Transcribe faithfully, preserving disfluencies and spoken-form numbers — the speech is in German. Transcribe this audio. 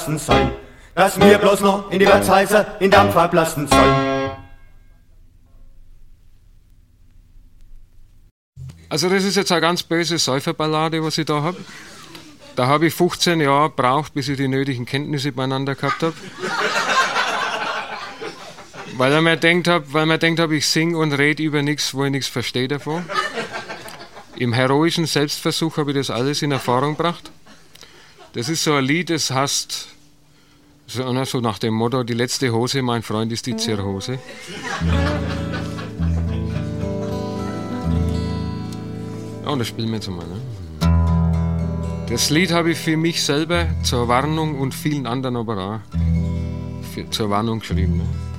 sollen, dass wir bloß noch in die Wirtshäuser in Dampf ablassen sollen. Also das ist jetzt eine ganz böse Säuferballade, was ich da habe. Da habe ich fünfzehn Jahre gebraucht, bis ich die nötigen Kenntnisse beieinander gehabt habe. Weil ich mir denkt habe, weil mir denkt habe, ich singe und rede über nichts, wo ich nichts verstehe davon. Im heroischen Selbstversuch habe ich das alles in Erfahrung gebracht. Das ist so ein Lied, das heißt, so, so nach dem Motto, die letzte Hose, mein Freund, ist die Zirrhose. Ja, und das spielen wir jetzt mal. Ne? Das Lied habe ich für mich selber zur Warnung und vielen anderen aber auch für, zur Warnung geschrieben. Ne?